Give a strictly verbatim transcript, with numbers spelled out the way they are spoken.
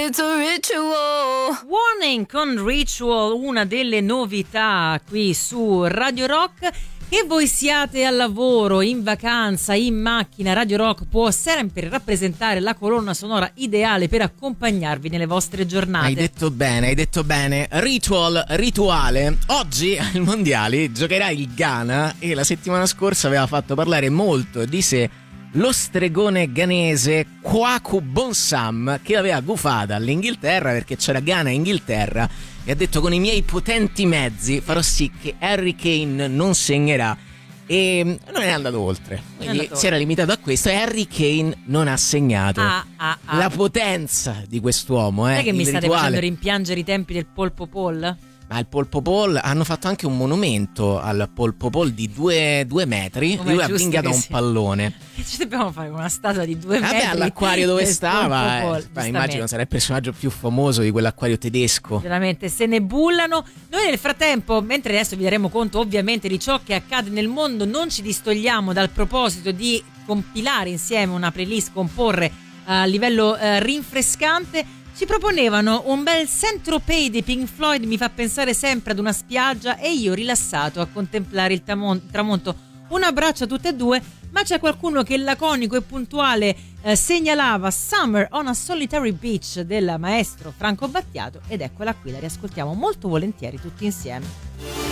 it's a ritual. Warning con Ritual, una delle novità qui su Radio Rock. Che voi siate al lavoro, in vacanza, in macchina, Radio Rock può sempre rappresentare la colonna sonora ideale per accompagnarvi nelle vostre giornate. Hai detto bene, hai detto bene. Ritual, rituale. Oggi ai mondiali giocherà il Ghana e la settimana scorsa aveva fatto parlare molto di sé lo stregone ghanese Kwaku Bonsam, che aveva gufata all'Inghilterra perché c'era Ghana e Inghilterra, e ha detto: con i miei potenti mezzi farò sì che Harry Kane non segnerà, e non è andato oltre, quindi andato si era limitato a questo e Harry Kane non ha segnato. Ah, ah, ah. La potenza di quest'uomo, eh, Non è che mi il state rituale. facendo rimpiangere i tempi del polpo Paul? Ma il Polpo Paul, hanno fatto anche un monumento al Polpo Paul di due, due metri. Come Lui ha giusto vingato che un sia. pallone. Che ci dobbiamo fare con una statua di due Vabbè, metri? all'acquario dove del stava, Polpo eh, Paul, ma giustamente. immagino sarà il personaggio più famoso di quell'acquario tedesco. Veramente se ne bullano. Noi nel frattempo, mentre adesso vi daremo conto ovviamente di ciò che accade nel mondo, non ci distogliamo dal proposito di compilare insieme una playlist, comporre a livello eh, rinfrescante. Ci proponevano un bel Saint-Tropez di Pink Floyd, mi fa pensare sempre ad una spiaggia, e io rilassato a contemplare il tamon- tramonto. Un abbraccio a tutte e due, ma c'è qualcuno che laconico e puntuale eh, segnalava Summer on a Solitary Beach del maestro Franco Battiato, ed eccola qui, la riascoltiamo molto volentieri tutti insieme.